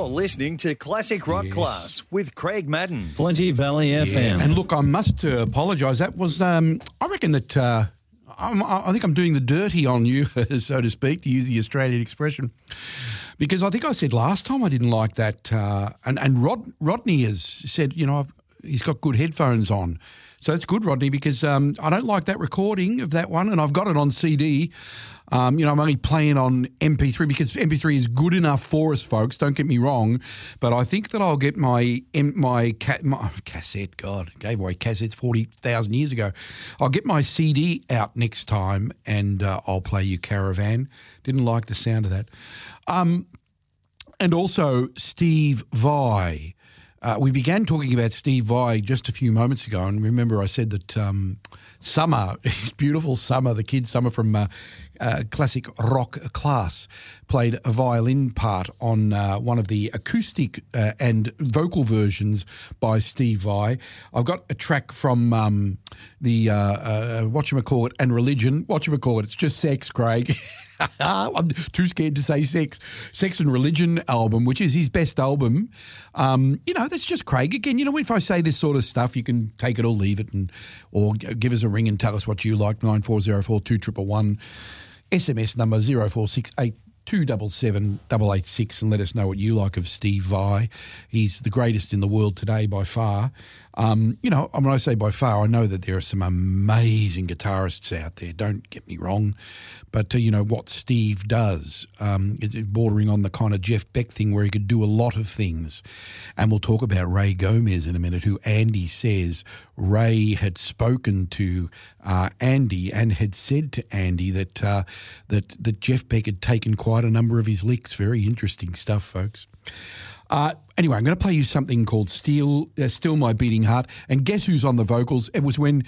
You're listening to Classic Rock Class with Craig Madden. Plenty Valley FM. And look, I must apologise. That was, I reckon that I think I'm doing the dirty on you, so to speak, to use the Australian expression, because I think I said last time I didn't like that. And Rodney has said, he's got good headphones on. So it's good, Rodney, because I don't like that recording of that one, and I've got it on CD. I'm only playing on MP3 because MP3 is good enough for us, folks. Don't get me wrong, but I think that I'll get my cassette. God, gave away cassettes 40,000 years ago. I'll get my CD out next time, and I'll play you Caravan. Didn't like the sound of that. And also Steve Vai. We began talking about Steve Vai just a few moments ago, and remember I said that Summer, beautiful Summer, the kid Summer from Classic Rock Class, played a violin part on one of the acoustic and vocal versions by Steve Vai. I've got a track from the whatchamacallit and Religion. Whatchamacallit, it's just Sex, Craig. I'm too scared to say Sex and Religion album, which is his best album. That's just Craig. Again, if I say this sort of stuff, you can take it or leave it, or give us a ring and tell us what you like, 9404 2111. SMS number 0468 277 886, and let us know what you like of Steve Vai. He's the greatest in the world today by far. When I say by far, I know that there are some amazing guitarists out there, don't get me wrong, but what Steve does is bordering on the kind of Jeff Beck thing where he could do a lot of things. And we'll talk about Ray Gomez in a minute, who Andy says Ray had spoken to Andy and had said to Andy that Jeff Beck had taken quite a number of his licks. Very interesting stuff, folks. Anyway, I'm going to play you something called Still My Beating Heart. And guess who's on the vocals? It was when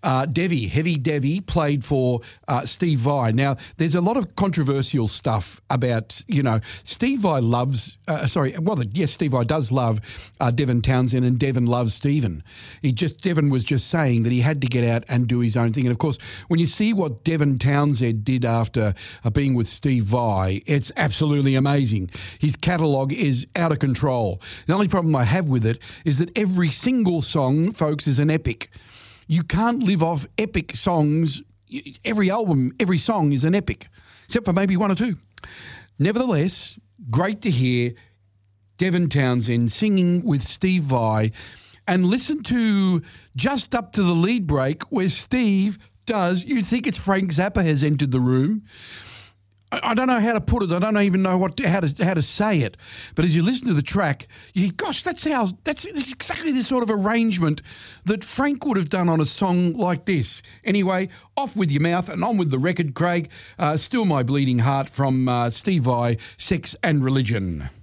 Heavy Devi, played for Steve Vai. Now, there's a lot of controversial stuff about, Steve Vai loves, Steve Vai does love Devin Townsend, and Devin loves Stephen. Devin was just saying that he had to get out and do his own thing. And, of course, when you see what Devin Townsend did after being with Steve Vai, it's absolutely amazing. His catalogue is out of control. The only problem I have with it is that every single song, folks, is an epic. You can't live off epic songs. Every album, every song is an epic, except for maybe one or two. Nevertheless, great to hear Devin Townsend singing with Steve Vai, and listen to just up to the lead break where Steve does, you'd think it's Frank Zappa has entered the room. I don't know how to put it. I don't even know how to say it. But as you listen to the track, that's exactly the sort of arrangement that Frank would have done on a song like this. Anyway, off with your mouth and on with the record, Craig. Still My Bleeding Heart from Steve Vai, Sex and Religion.